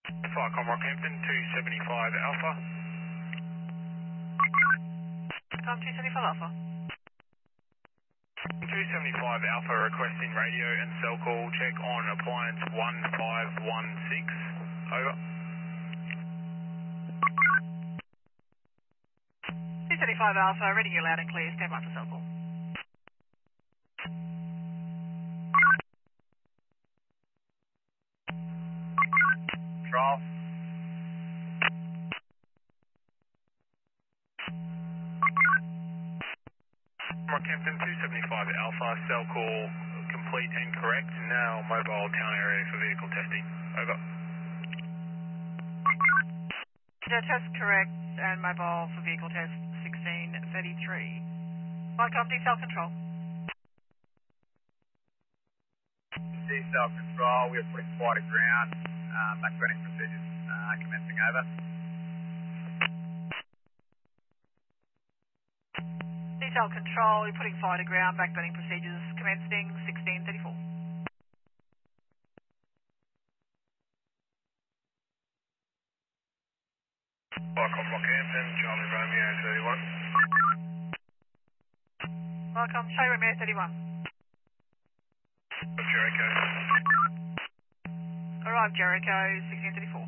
Flycom Rockhampton, 275 Alpha. Tom 275 Alpha. 275 Alpha requesting radio and cell call check on appliance 1516. Over. 275 Alpha, reading you loud and clear. Stand by for cell call. Trial. Rockhampton, 275 Alpha, cell call complete and correct. Now mobile town area for vehicle testing. Over. Yeah, test correct and mobile for vehicle test 1633. Flycom D-cell control. D-cell control, we are putting flight to ground. Backburning procedures commencing. Over. D-cell control, we're putting fire to ground. Backburning procedures commencing 1634. Flycom Rockhampton, Charlie Romeo 31. Flycom Charlie Romeo 31. Jericho. Arrive Jericho 1634.